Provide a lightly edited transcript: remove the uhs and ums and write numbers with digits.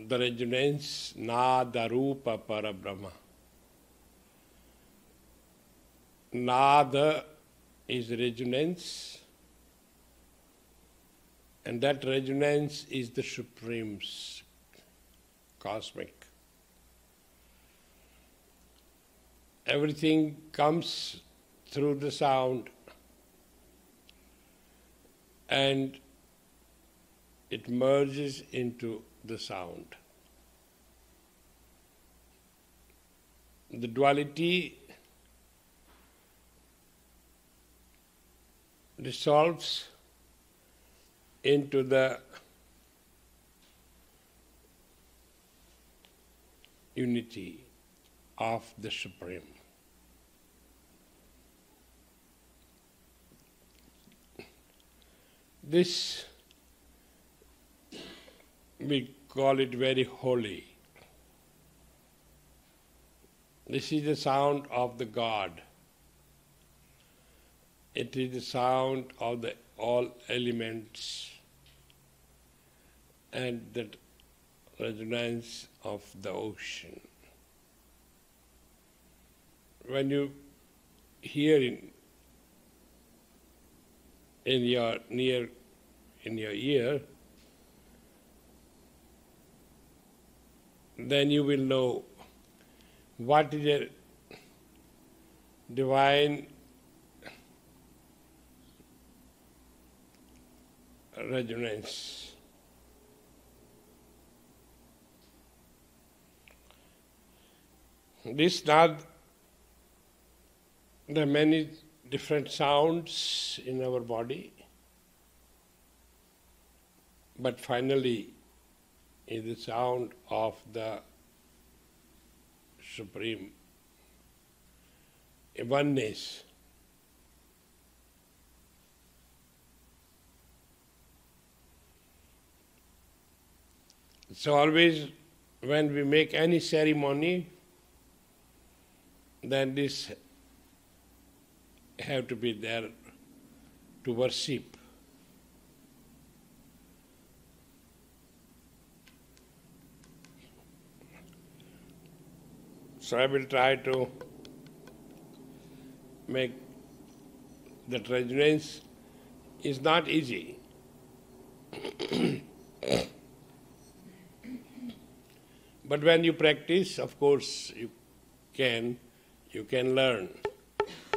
the resonance Nada Rupa Parabrahma. Nada is resonance, and that resonance is the supreme cosmic. Everything comes through the sound, and it merges into the sound. The duality dissolves into the unity of the Supreme. This, we call it very holy. This is the sound of the God. It is the sound of the all elements and the resonance of the ocean. When you hear in your ear, then you will know what is a divine resonance. This not the many different sounds in our body, but finally is the sound of the Supreme oneness. So always when we make any ceremony, then this have to be there to worship. So I will try to make that resonance. Is not easy. But when you practice, of course, you can learn.